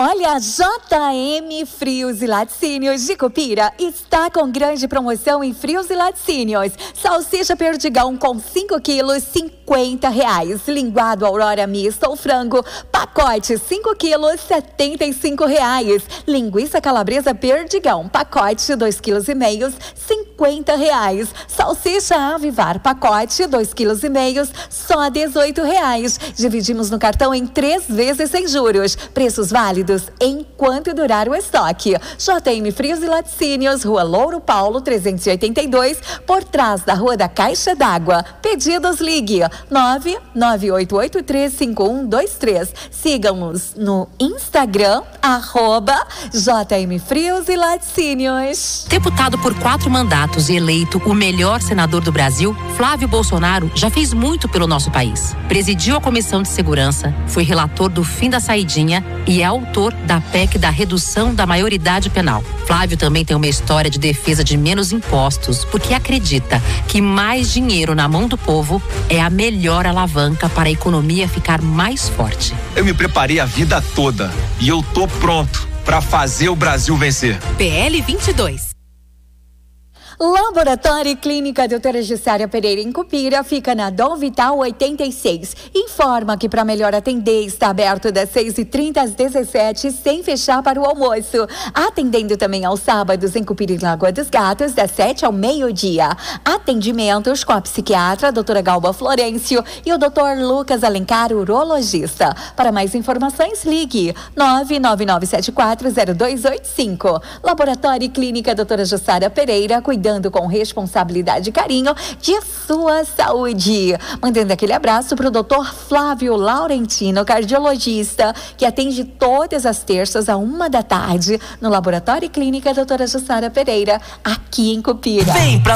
Olha, a JM Frios e Laticínios de Cupira está com grande promoção em frios e laticínios. Salsicha perdigão com 5 quilos, R$50. Linguado Aurora mista ou frango, pacote 5 quilos, R$75. Linguiça calabresa perdigão, pacote 2,5 quilos, R$50. Salsicha Avivar, pacote 2,5 quilos, só R$18. Dividimos no cartão em 3 vezes sem juros. Preços válidos enquanto durar o estoque. JM Frios e Laticínios, Rua Louro Paulo 382, por trás da Rua da Caixa d'Água. Pedidos, ligue 998835123. Sigam-nos no Instagram, @JM Frios e Laticínios. Deputado por 4 mandatos e eleito o melhor senador do Brasil, Flávio Bolsonaro já fez muito pelo nosso país. Presidiu a Comissão de Segurança, foi relator do fim da saidinha e é autor da PEC da redução da maioridade penal. Flávio também tem uma história de defesa de menos impostos, porque acredita que mais dinheiro na mão do povo é a melhor alavanca para a economia ficar mais forte. Eu me preparei a vida toda e eu tô pronto para fazer o Brasil vencer. PL 22. Laboratório e Clínica Doutora Jussária Pereira em Cupira fica na Dom Vital 86. Informa que para melhor atender está aberto das 6h30 às 17h, sem fechar para o almoço. Atendendo também aos sábados em Cupira e Lagoa dos Gatos, das 7 ao meio-dia. Atendimentos com a psiquiatra doutora Galba Florencio e o doutor Lucas Alencar, urologista. Para mais informações, ligue 999740285. Laboratório e Clínica Doutora Jussária Pereira, cuidando com responsabilidade e carinho de sua saúde. Mandando aquele abraço para o Dr. Flávio Laurentino, cardiologista, que atende todas as terças à 1h da tarde no Laboratório e Clínica Doutora Jussária Pereira, aqui em Cupira.